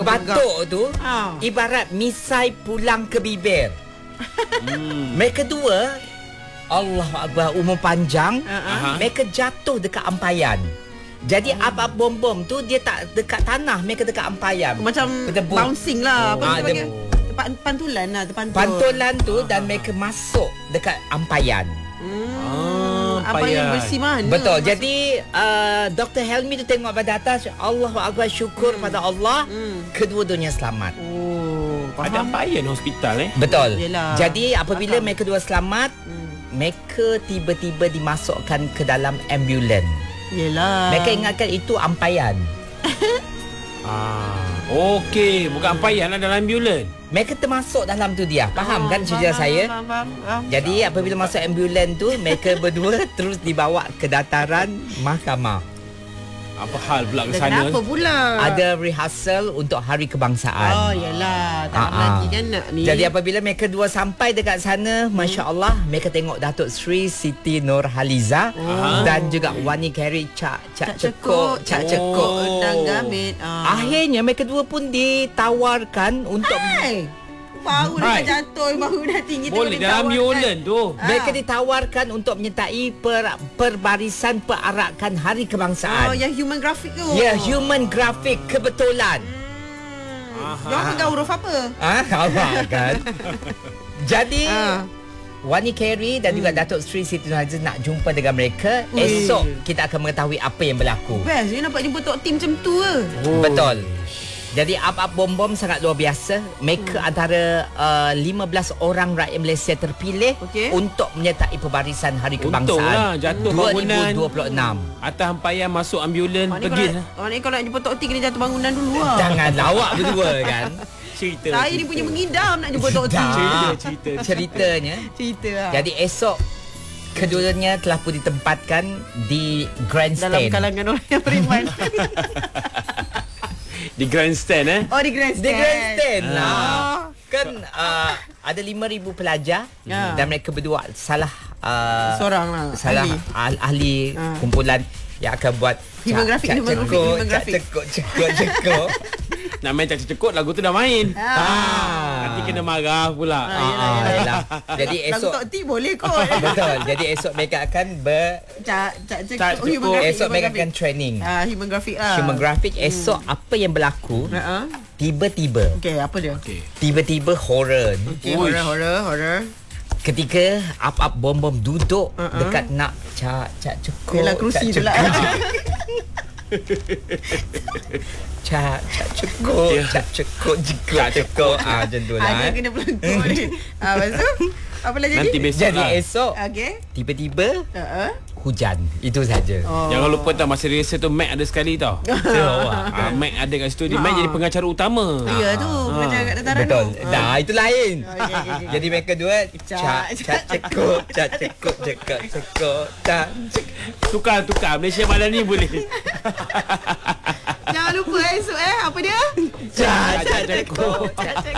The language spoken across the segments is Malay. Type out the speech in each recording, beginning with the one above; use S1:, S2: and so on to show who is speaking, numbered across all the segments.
S1: batuk tu ibarat misai pulang ke bibir. Mereka dua Allah Akbar umur panjang, mereka jatuh dekat ampayan. Jadi apa bom-bom tu dia tak dekat tanah, mereka dekat ampayan.
S2: Macam bouncing lah. Apa dia panggil? Pantulan lah,
S1: pantulan tu dan mereka masuk dekat ampayan.
S2: Ampayan bersih mana?
S1: Betul. Jadi Dr. Helmi tu tengok pada atas, Allahu Akbar, syukur pada Allah, kedua-duanya selamat.
S3: Ada ampayan hospital
S1: Betul.
S2: Yelah.
S1: Jadi apabila mereka dua selamat, mereka tiba-tiba dimasukkan ke dalam ambulans.
S2: Yelah.
S1: Mereka ingatkan itu ampayan.
S3: Okey, bukan ampayan lah dalam ambulans.
S1: Mereka termasuk dalam tu dia. Faham kan cerita saya?
S2: Faham.
S1: Jadi apabila masuk ambulans tu, mereka berdua terus dibawa ke dataran mahkamah.
S3: Apa hal pula ke sana?
S2: Kenapa pula?
S1: Ada rehearsal untuk hari kebangsaan.
S2: Oh, yelah. Tak lagi kan nak ni.
S1: Jadi apabila mereka dua sampai dekat sana, Masya Allah, mereka tengok Datuk Sri Siti Nurhaliza dan juga Wani Carey Cak Cekok.
S2: Dan Gamit.
S1: Akhirnya mereka dua pun ditawarkan untuk
S2: Baru dah jatuh, baru dah tinggi.
S3: Boleh dalam ambulans tu.
S1: mereka ditawarkan untuk menyertai perbarisan perarakan hari kebangsaan.
S2: yang human graphic tu.
S1: Ya, human graphic kebetulan.
S2: Dia pegang huruf apa?
S1: Awak kan. Jadi Wani Carey dan juga Datuk Sri Siti Nurhaliza nak jumpa dengan mereka. Esok kita akan mengetahui apa yang berlaku.
S2: Best, dia nampak jumpa Tok Tim macam tu ke?
S1: Betul. Jadi up bom-bom sangat luar biasa. Mereka antara 15 orang rakyat Malaysia terpilih untuk menyertai perbarisan hari kebangsaan
S3: jatuh bangunan
S1: 2026.
S3: Atas ampayan masuk ambulans pergi.
S2: Orang ni kalau nak jumpa Tok Tim kena jatuh bangunan dulu lah.
S1: Jangan lawak berdua kan.
S2: Saya ni punya mengidam nak jumpa Tok Tim.
S1: Ceritanya.
S2: Cerita.
S1: Jadi esok keduanya telah pun ditempatkan di grandstand.
S2: Dalam kalangan orang yang beriman.
S3: Di grandstand
S2: Oh, di grandstand.
S1: Di grandstand lah. Kan ada 5,000 pelajar dan mereka berdua salah
S2: seorang lah
S1: ahli kumpulan yang akan buat
S2: Himografik.
S1: cekok.
S3: Nak main cekok lagu tu dah main. Nanti kena marah pula.
S1: Yalah. Jadi
S2: Lagu
S1: esok
S2: Tok Tim boleh kot.
S1: betul. Jadi esok mereka akan esok mereka akan training.
S2: Human graphic lah.
S1: Human graphic. Esok apa yang berlaku? Tiba-tiba.
S2: Okey, apa dia?
S1: Tiba-tiba horror.
S2: Horror.
S1: Ketika up bom-bom duduk dekat nak cekok.
S2: Yalah, kerusi tu lah.
S1: cekok macam tu lah.
S2: Dia kena pelengkuk ni. Lepas tu apa lagi?
S3: Nanti besok
S1: Jadi
S3: lah.
S1: esok tiba-tiba hujan. Itu saja.
S3: Jangan lupa tau masa rehearsal tu Mac ada sekali tau. Mac ada kat situ. Dia Mac jadi pengacara utama.
S2: Ya tu, pengacara kat dataran tu.
S1: Betul. Dah itu lain.
S2: Okay.
S1: Jadi mereka dua cekok.
S3: Tukar Malaysia malam ni boleh.
S2: Jangan lupa esok apa dia?
S1: Cekok.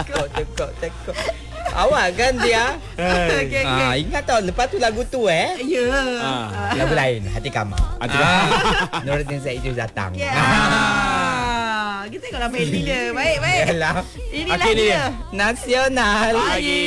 S1: Awak kan dia.
S2: Okay.
S1: Ingat tau lepas tu lagu tu
S2: Ya.
S1: lagu lain Hati Kamal. Nuruddin Zaid itu datang.
S2: Kita tengoklah melodi dia. Baik.
S1: Yalah.
S2: Inilah
S3: Okay,
S2: dia.
S1: Nasional.
S3: Pagi.